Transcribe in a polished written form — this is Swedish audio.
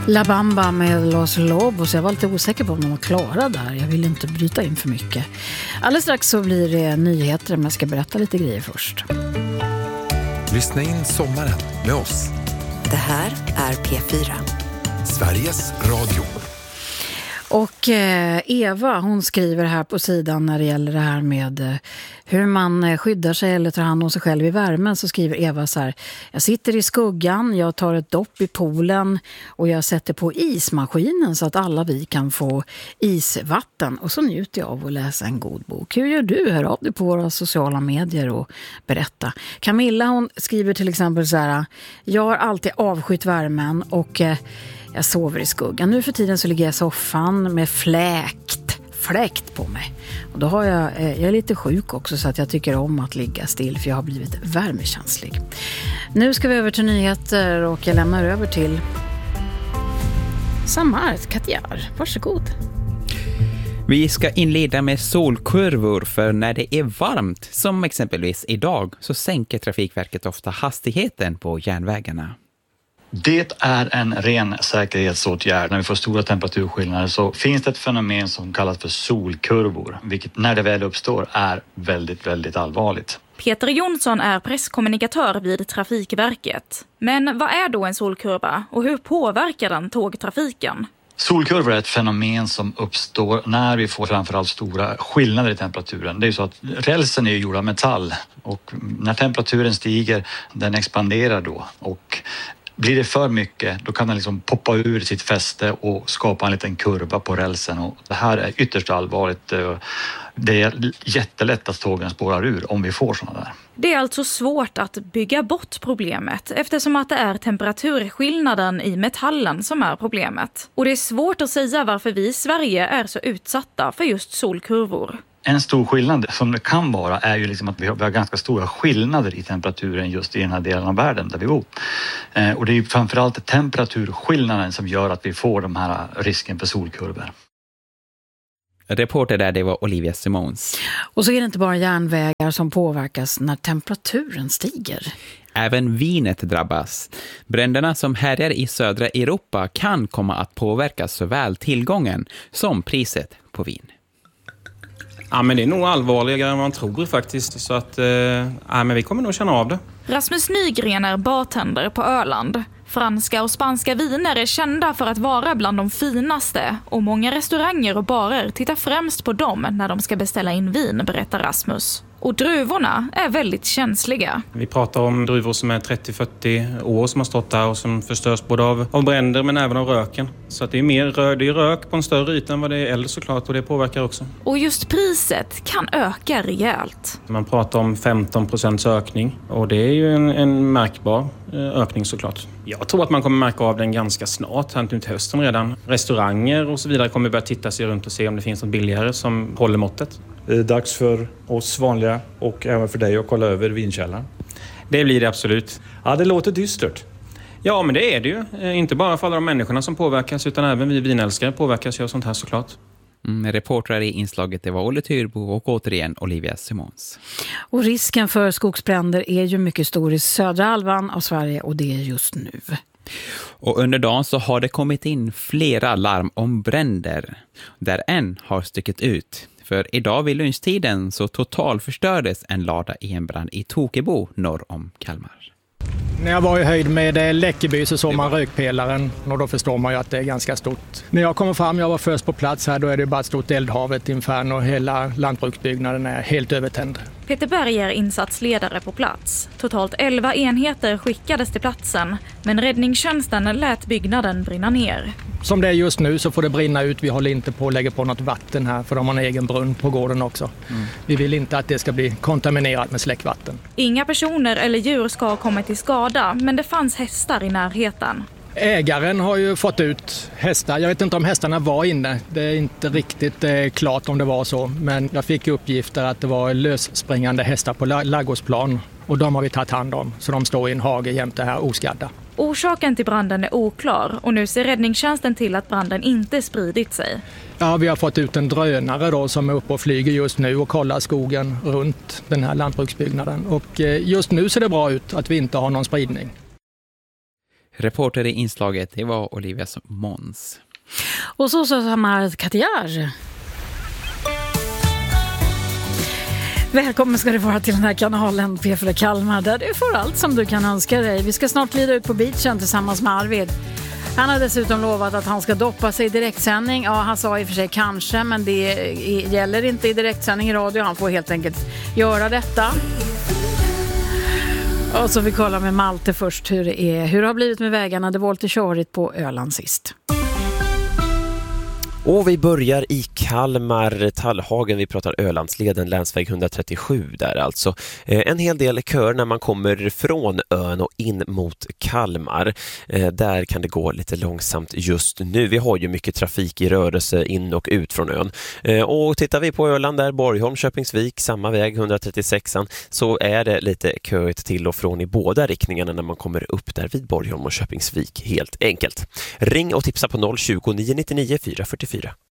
La Bamba med Los Lobos. Jag var lite osäker på om de var klara där. Jag vill inte bryta in för mycket. Alldeles strax så blir det nyheter, men jag ska berätta lite grejer först. Lyssna in sommaren med oss. Det här är P4. Sveriges Radio. Och Eva, hon skriver här på sidan när det gäller det här med hur man skyddar sig eller tar hand om sig själv i värmen, så skriver Eva så här: jag sitter i skuggan, jag tar ett dopp i poolen och jag sätter på ismaskinen så att alla vi kan få isvatten, och så njuter jag av att läsa en god bok. Hur gör du? Hör av dig på våra sociala medier och berätta. Camilla, hon skriver till exempel så här: jag har alltid avskytt värmen och jag sover i skuggan. Nu för tiden så ligger jag i soffan med fläkt på mig. Och då har jag är lite sjuk också, så att jag tycker om att ligga still, för jag har blivit värmekänslig. Nu ska vi över till nyheter och jag lämnar över till Samar Katjar. Varsågod. Vi ska inleda med solkurvor, för när det är varmt, som exempelvis idag, så sänker Trafikverket ofta hastigheten på järnvägarna. Det är en ren säkerhetsåtgärd. När vi får stora temperaturskillnader så finns det ett fenomen som kallas för solkurvor, vilket när det väl uppstår är väldigt, väldigt allvarligt. Peter Jonsson är presskommunikatör vid Trafikverket. Men vad är då en solkurva och hur påverkar den tågtrafiken? Solkurvor är ett fenomen som uppstår när vi får framförallt stora skillnader i temperaturen. Det är ju så att rälsen är gjord av metall, och när temperaturen stiger, den expanderar då, och blir det för mycket, då kan den liksom poppa ur sitt fäste och skapa en liten kurva på rälsen. Och det här är ytterst allvarligt. Det är jättelätt att tågen spårar ur om vi får sådana där. Det är alltså svårt att bygga bort problemet, eftersom att det är temperaturskillnaden i metallen som är problemet. Och det är svårt att säga varför vi i Sverige är så utsatta för just solkurvor. En stor skillnad som det kan vara är ju liksom att vi har ganska stora skillnader i temperaturen just i den här delen av världen där vi bor. Och det är ju framförallt temperaturskillnaden som gör att vi får de här risken för solkurvor. Reporter där, det var Olivia Simons. Och så är det inte bara järnvägar som påverkas när temperaturen stiger. Även vinet drabbas. Bränderna som härjar i södra Europa kan komma att påverka såväl tillgången som priset på vin. Ja, men det är nog allvarligare än man tror faktiskt. Så att men vi kommer nog känna av det. Rasmus Nygren är bartender på Öland. Franska och spanska viner är kända för att vara bland de finaste, och många restauranger och barer tittar främst på dem när de ska beställa in vin, berättar Rasmus. Och druvorna är väldigt känsliga. Vi pratar om druvor som är 30-40 år som har stått där och som förstörs både av bränder men även av röken. Så att det är mer det är rök på en större yta än vad det är eld såklart, och det påverkar också. Och just priset kan öka rejält. Man pratar om 15% ökning, och det är ju en märkbar ökning såklart. Jag tror att man kommer märka av den ganska snart, här till hösten redan. Restauranger och så vidare kommer börja titta sig runt och se om det finns något billigare som håller måttet. Det är dags för oss vanliga och även för dig att kolla över vinkällaren. Det blir det absolut. Ja, det låter dystert. Ja, men det är det ju. Inte bara för alla de människorna som påverkas, utan även vi vinälskare påverkas ju av sånt här såklart. Reportrar i inslaget, det var Olle Tyrbo och återigen Olivia Simons. Och risken för skogsbränder är ju mycket stor i södra halvan av Sverige, och det är just nu. Och under dagen så har det kommit in flera larm om bränder, där en har stycket ut. För idag vid lunchtiden så totalförstördes en lada i en brand i Tokebo norr om Kalmar. När jag var i höjd med Läckeby så såg man rökpelaren, och då förstår man ju att det är ganska stort. När jag kommer fram, jag var först på plats här, då är det bara ett stort eldhav, ett inferno, och hela lantbruksbyggnaden är helt övertänd. Peter Berg är insatsledare på plats. Totalt 11 enheter skickades till platsen, men räddningstjänsten lät byggnaden brinna ner. Som det är just nu så får det brinna ut. Vi håller inte på att lägga på något vatten här, för de har en egen brunn på gården också. Vi vill inte att det ska bli kontaminerat med släckvatten. Inga personer eller djur ska ha kommit till skada, men det fanns hästar i närheten. Ägaren har ju fått ut hästar. Jag vet inte om hästarna var inne. Det är inte riktigt klart om det var så. Men jag fick uppgifter att det var lösspringande hästar på ladugårdsplan. Och de har vi tagit hand om. Så de står i en hage jämte här oskadda. Orsaken till branden är oklar, och nu ser räddningstjänsten till att branden inte spridit sig. Ja, vi har fått ut en drönare då som är uppe och flyger just nu och kollar skogen runt den här lantbruksbyggnaden. Och just nu ser det bra ut att vi inte har någon spridning. Reporter i inslaget, det var Olivias Måns. Och så Samar Katjar. Välkommen ska du vara till den här kanalen P4 Kalmar, där du får allt som du kan önska dig. Vi ska snart glida ut på beachen tillsammans med Arvid. Han har dessutom lovat att han ska doppa sig i direktsändning. Ja, han sa i och för sig kanske, men det gäller inte i direktsändning i radio. Han får helt enkelt göra detta. Och så vi kollar med Malte först hur det är. Hur det har blivit med vägarna. Det var lite körigt på Öland sist. Och vi börjar i Kalmar, Tallhagen. Vi pratar Ölandsleden, länsväg 137 där alltså. En hel del kör när man kommer från ön och in mot Kalmar. Där kan det gå lite långsamt just nu. Vi har ju mycket trafik i rörelse in och ut från ön. Och tittar vi på Öland där, Borgholm, Köpingsvik, samma väg 136an, så är det lite köigt till och från i båda riktningarna när man kommer upp där vid Borgholm och Köpingsvik helt enkelt. Ring och tipsa på 020 999 444.